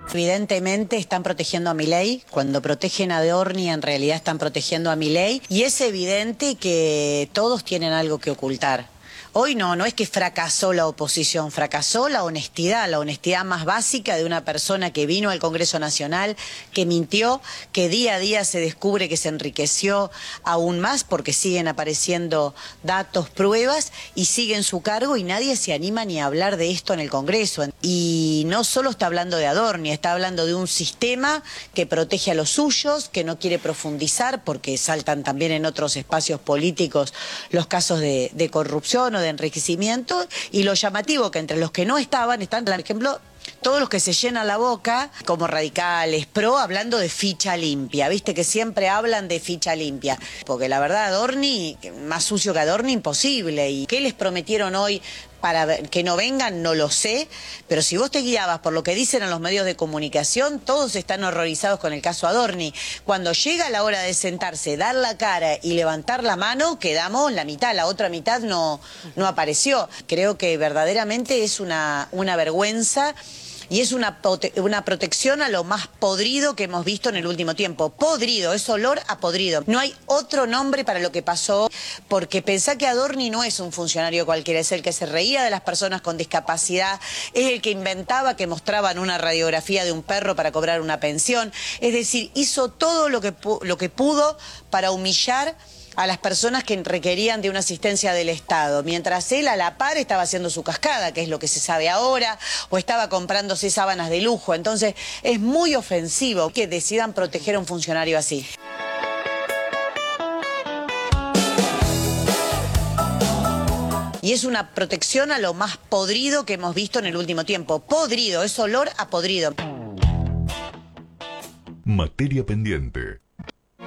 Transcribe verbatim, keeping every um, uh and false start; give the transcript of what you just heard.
Evidentemente están protegiendo a Milei. Cuando protegen a Adorni en realidad están protegiendo a Milei. Y es evidente que todos tienen algo que ocultar. Hoy no, no es que fracasó la oposición, fracasó la honestidad, la honestidad más básica de una persona que vino al Congreso Nacional, que mintió, que día a día se descubre que se enriqueció aún más porque siguen apareciendo datos, pruebas y sigue en su cargo y nadie se anima ni a hablar de esto en el Congreso. Y no solo está hablando de Adorni, está hablando de un sistema que protege a los suyos, que no quiere profundizar porque saltan también en otros espacios políticos los casos de, de corrupción o de enriquecimiento, y lo llamativo que entre los que no estaban, están, por ejemplo, todos los que se llenan la boca, como radicales, pro, hablando de ficha limpia, viste que siempre hablan de ficha limpia, porque la verdad Adorni, más sucio que Adorni, imposible. ¿Y qué les prometieron hoy para que no vengan? No lo sé, pero si vos te guiabas por lo que dicen en los medios de comunicación, todos están horrorizados con el caso Adorni. Cuando llega la hora de sentarse, dar la cara y levantar la mano, quedamos la mitad, la otra mitad no, no apareció. Creo que verdaderamente es una, una vergüenza. Y es una, una protección a lo más podrido que hemos visto en el último tiempo. Podrido, es olor a podrido. No hay otro nombre para lo que pasó, porque pensá que Adorni no es un funcionario cualquiera, es el que se reía de las personas con discapacidad, es el que inventaba que mostraban una radiografía de un perro para cobrar una pensión. Es decir, hizo todo lo que, lo que pudo para humillar a las personas que requerían de una asistencia del Estado, mientras él a la par estaba haciendo su cascada, que es lo que se sabe ahora, o estaba comprándose sábanas de lujo. Entonces es muy ofensivo que decidan proteger a un funcionario así. Y es una protección a lo más podrido que hemos visto en el último tiempo. Podrido, es olor a podrido. Materia pendiente.